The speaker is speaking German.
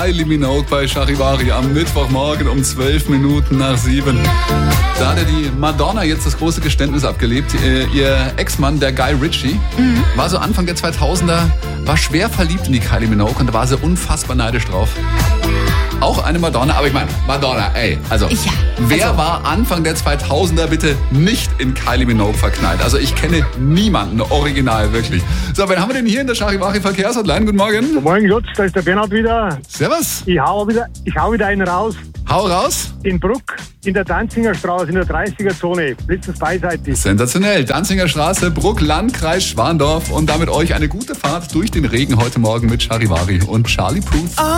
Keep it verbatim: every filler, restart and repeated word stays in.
Kylie Minogue bei Charivari am Mittwochmorgen um zwölf Minuten nach sieben. Da hat ja die Madonna jetzt das große Geständnis abgelebt. Ihr Ex-Mann, der Guy Ritchie, mhm. war so Anfang der zweitausender, war schwer verliebt in die Kylie Minogue und da war sie unfassbar neidisch drauf. Auch eine Madonna, aber ich meine, Madonna, ey, also, ja, wer also. war Anfang der zweitausender bitte nicht in Kylie Minogue verknallt? Also ich kenne niemanden, original, wirklich. So, wen haben wir denn hier in der Charivari Verkehrshotline? Guten Morgen. Guten Morgen, Lutz, da ist der Bernhard wieder. Servus. Ich hau wieder, ich hau wieder einen raus. Hau raus. In Bruck, in der Danziger Straße, in der dreißiger-Zone. Blitzens beiseitig. Sensationell. Danziger Straße, Bruck, Landkreis Schwandorf. Und damit euch eine gute Fahrt durch den Regen heute Morgen mit Charivari und Charlie Puth.